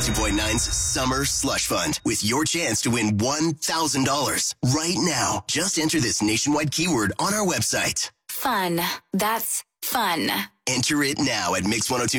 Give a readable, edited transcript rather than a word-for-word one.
102.9's Summer Slush Fund with your chance to win $1,000 right now. Just enter this nationwide keyword on our website. Fun. That's fun. Enter it now at Mix 102.